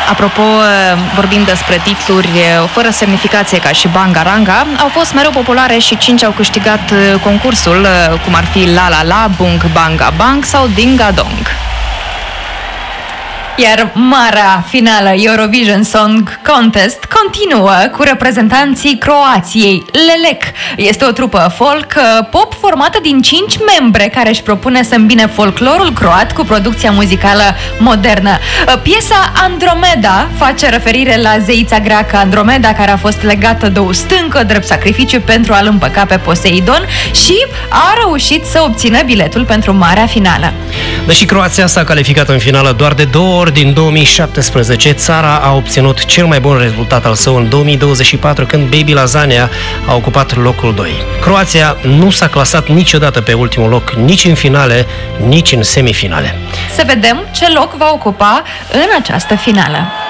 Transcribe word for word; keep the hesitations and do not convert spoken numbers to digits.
Apropo, vorbind despre titluri fără semnificație ca și Banga Ranga, au fost mereu populare și cinci au câștigat concursul, cum ar fi La La La, Bung Banga Bang sau Dinga Dong. Iar marea finală Eurovision Song Contest continuă cu reprezentanții Croației. Lelek este o trupă folk pop formată din cinci membre care își propune să îmbine folclorul croat cu producția muzicală modernă. Piesa Andromeda face referire la zeița greacă Andromeda, care a fost legată de o stâncă drept sacrificiu pentru a-l împăca pe Poseidon și a reușit să obțină biletul pentru marea finală. Deși Croația s-a calificat în finală doar de două ori din două mii șaptesprezece, țara a obținut cel mai bun rezultat al său în două mii douăzeci și patru, când Baby Lasagna a ocupat locul doi. Croația nu s-a clasat niciodată pe ultimul loc, nici în finale, nici în semifinale. Să vedem ce loc va ocupa în această finală.